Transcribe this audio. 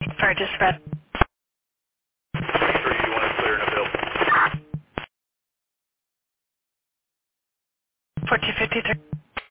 Fire just spread. Make sure you want to clear in a bill. 4253.